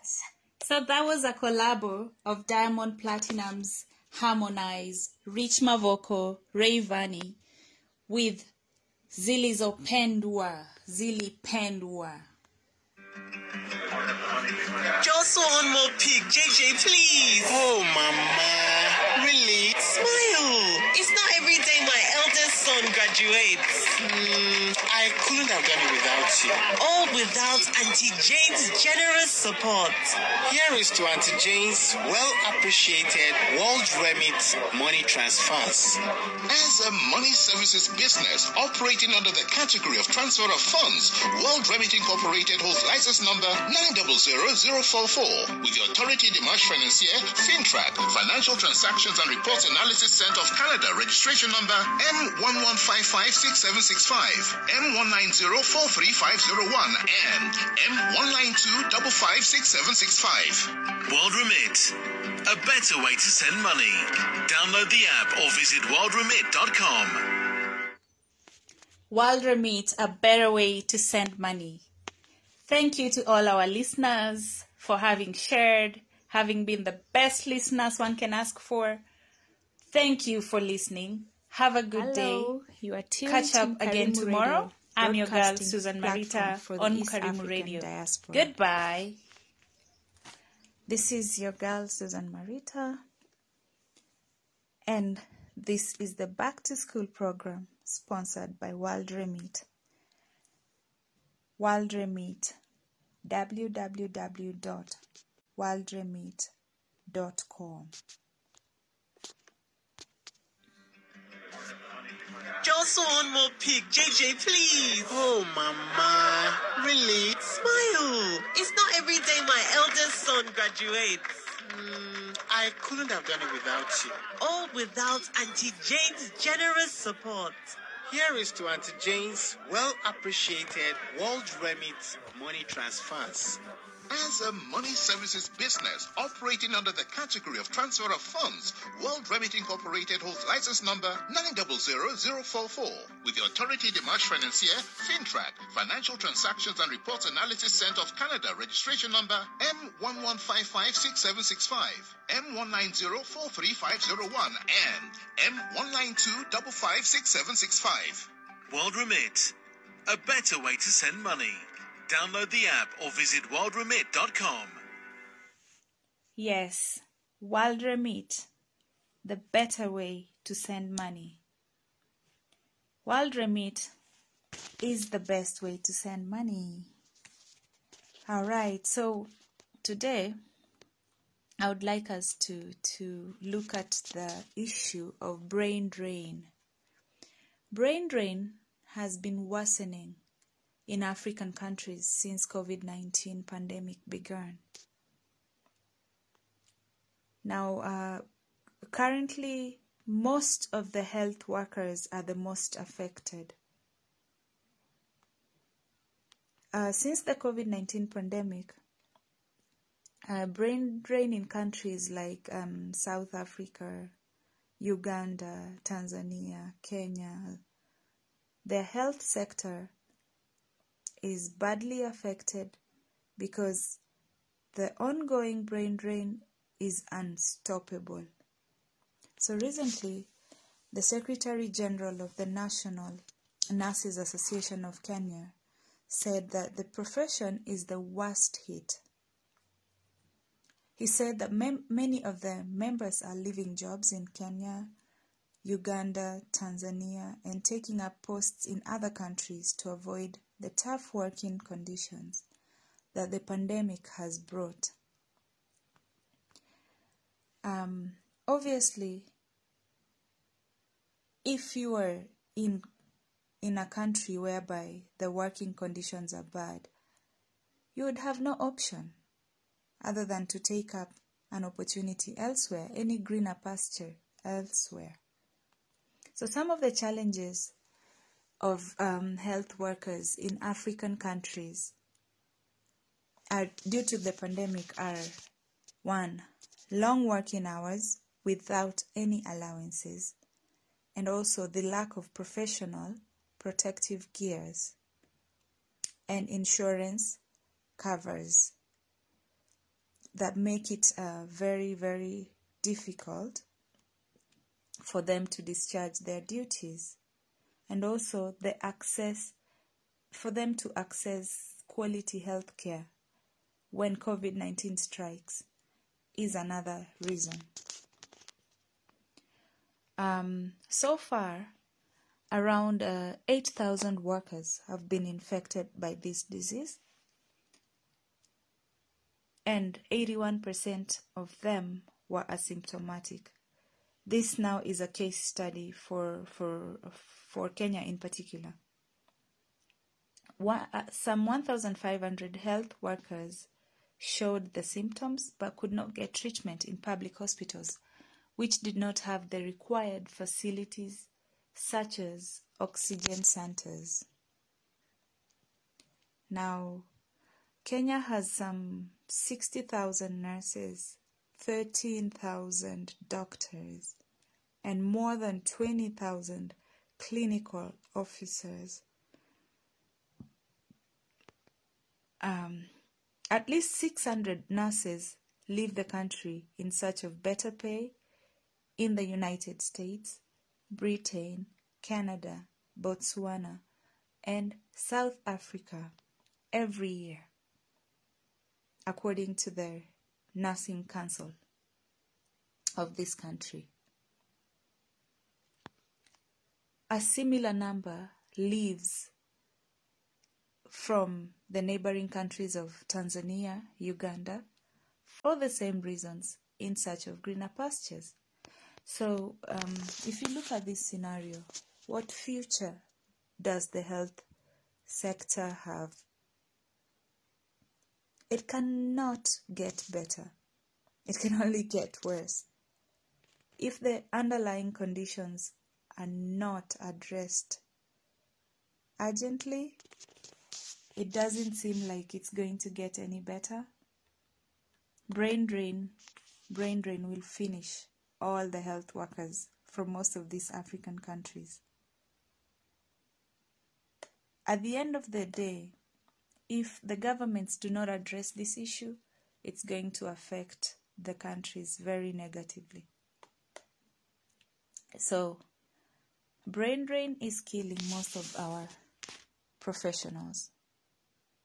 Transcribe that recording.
So that was a collabo of Diamond Platinum's Harmonize, Rich Mavoko, Rayvanny with Zillizo Pendwa. Just one more pic, JJ, please. Oh, Mama. Really? Smile. It's not every day my eldest son graduates. I couldn't have done it without you. All without Auntie Jane's generous support. Here is to Auntie Jane's well-appreciated World Remit money transfers. As a money services business operating under the category of transfer of funds, World Remit Incorporated holds license number 900044 with the Autorité des Marchés Financiers, FINTRAC, Financial Transactions and Reports Analysis Center of Canada, registration number M11556765, M19043501, and M192556765. World Remit, a better way to send money. Download the app or visit worldremit.com. World Remit, a better way to send money. Thank you to all our listeners for having shared, having been the best listeners one can ask for. Thank you for listening. Have a good day. You are tuned Catch up to again Karimu tomorrow. Radio, I'm your girl, broadcasting Susan platform Marita, for the on East Karimu African Radio. diaspora. Goodbye. This is your girl, Susan Marita, and this is the Back to School program sponsored by World Remit. World Remit, www.worldremit.com. Just one more pic, JJ, please. Oh, Mama. Really? Smile. It's not every day my eldest son graduates. I couldn't have done it without you. All without Auntie Jane's generous support. Here is to Auntie Jane's well-appreciated World Remit money transfers. As a money services business operating under the category of transfer of funds, World Remit Incorporated holds license number 900044 with the Autorité des Marchés Financiers, FINTRAC, Financial Transactions and Reports Analysis Center of Canada, registration number M11556765, M190435001, and M192556765. World Remit, a better way to send money. Download the app or visit worldremit.com. Yes, World Remit, the better way to send money. World Remit is the best way to send money. All right, so today I would like us to look at the issue of brain drain. Brain drain has been worsening in African countries since COVID-19 pandemic began. Now, currently, most of the health workers are the most affected. Since the COVID-19 pandemic, brain drain in countries like South Africa, Uganda, Tanzania, Kenya, the health sector is badly affected because the ongoing brain drain is unstoppable. So recently, the Secretary General of the National Nurses Association of Kenya said that the profession is the worst hit. He said that many of the members are leaving jobs in Kenya, Uganda, Tanzania, and taking up posts in other countries to avoid the tough working conditions that the pandemic has brought. Obviously, if you are in a country whereby the working conditions are bad, you would have no option other than to take up an opportunity elsewhere, any greener pasture elsewhere. So some of the challenges of health workers in African countries are due to the pandemic are: 1, long working hours without any allowances, and also the lack of professional protective gears and insurance covers. that make it very, very difficult for them to discharge their duties, and also the access for them to access quality health care when COVID-19 strikes is another reason. So far, around 8,000 workers have been infected by this disease, and 81% of them were asymptomatic. This now is a case study for Kenya in particular. Some 1,500 health workers showed the symptoms but could not get treatment in public hospitals, which did not have the required facilities such as oxygen centers. Now, Kenya has some 60,000 nurses, 13,000 doctors, and more than 20,000 clinical officers. At least 600 nurses leave the country in search of better pay in the United States, Britain, Canada, Botswana, and South Africa every year, according to the Nursing Council of this country. A similar number leaves from the neighboring countries of Tanzania, Uganda, for the same reasons, in search of greener pastures. So, if you look at this scenario, what future does the health sector have? It cannot get better. It can only get worse. If the underlying conditions are not addressed urgently, it doesn't seem like it's going to get any better. Brain drain will finish all the health workers from most of these African countries. At the end of the day, if the governments do not address this issue, it's going to affect the countries very negatively. So, brain drain is killing most of our professionals.